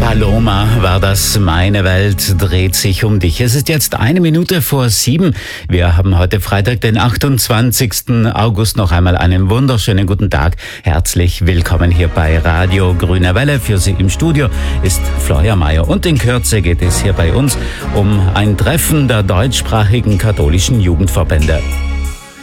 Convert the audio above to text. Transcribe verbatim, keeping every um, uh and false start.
Paloma war das, meine Welt dreht sich um dich. Es ist jetzt eine Minute vor sieben. Wir haben heute Freitag, den achtundzwanzigsten August. Noch einmal einen wunderschönen guten Tag. Herzlich willkommen hier bei Radio Grüne Welle. Für Sie im Studio ist Florian Mayer. Und in Kürze geht es hier bei uns um ein Treffen der deutschsprachigen katholischen Jugendverbände.